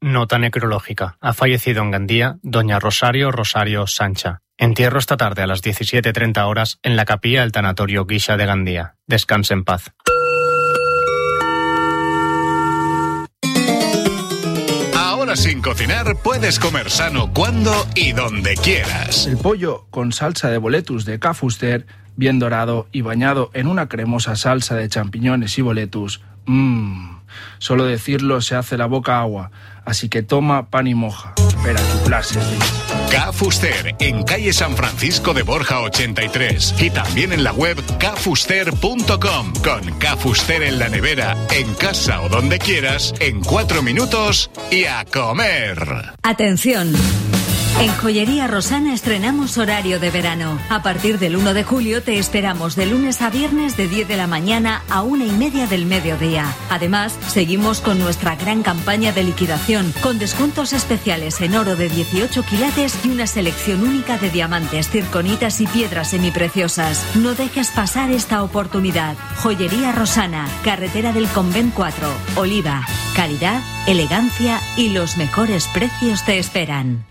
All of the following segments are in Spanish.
Nota necrológica. Ha fallecido en Gandía doña Rosario Sancha. Entierro esta tarde a las 17:30 horas en la capilla del tanatorio Guixa de Gandía. Descanse en paz. Ahora sin cocinar puedes comer sano cuando y donde quieras. El pollo con salsa de boletus de Ca Fuster, bien dorado y bañado en una cremosa salsa de champiñones y boletus. Solo decirlo se hace la boca agua, así que toma pan y moja. Para tu clase. Ca Fuster, en calle San Francisco de Borja 83 y también en la web cafuster.com. Con Ca Fuster en la nevera, en casa o donde quieras, en 4 minutos y a comer. Atención. En Joyería Rosana estrenamos horario de verano. A partir del 1 de julio te esperamos de lunes a viernes de 10 de la mañana a 1:30 del mediodía. Además, seguimos con nuestra gran campaña de liquidación, con descuentos especiales en oro de 18 quilates y una selección única de diamantes, circonitas y piedras semipreciosas. No dejes pasar esta oportunidad. Joyería Rosana, carretera del Convent 4, Oliva. Calidad, elegancia y los mejores precios te esperan.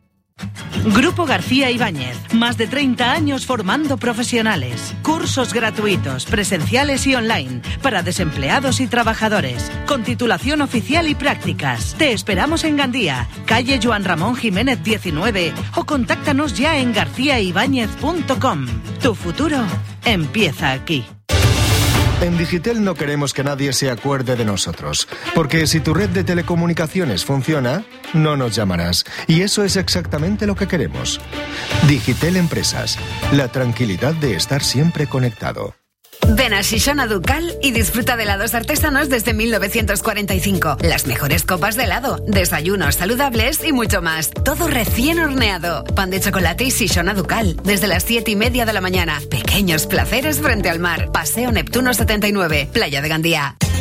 Grupo García Ibáñez, más de 30 años formando profesionales. Cursos gratuitos, presenciales y online, para desempleados y trabajadores, con titulación oficial y prácticas. Te esperamos en Gandía, calle Joan Ramón Jiménez 19, o contáctanos ya en garciaibáñez.com. Tu futuro empieza aquí. En Digitel no queremos que nadie se acuerde de nosotros, porque si tu red de telecomunicaciones funciona, no nos llamarás. Y eso es exactamente lo que queremos. Digitel Empresas, la tranquilidad de estar siempre conectado. Ven a Shishona Ducal y disfruta de helados artesanos desde 1945. Las mejores copas de helado, desayunos saludables y mucho más. Todo recién horneado. Pan de chocolate y Shishona Ducal. Desde las 7:30 de la mañana. Pequeños placeres frente al mar. Paseo Neptuno 79, Playa de Gandía.